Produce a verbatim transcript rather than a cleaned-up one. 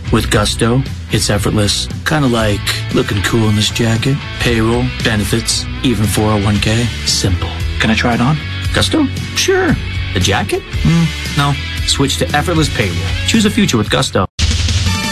With Gusto, it's effortless. Kind of like looking cool in this jacket. Payroll, benefits, even four oh one k. Simple. Can I try it on? Gusto? Sure. The jacket? Mm, no. Switch to effortless payroll. Choose a future with Gusto.